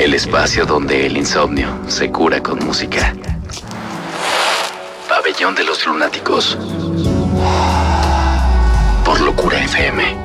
El espacio donde el insomnio se cura con música. Pabellón de los Lunáticos. Por Locura FM.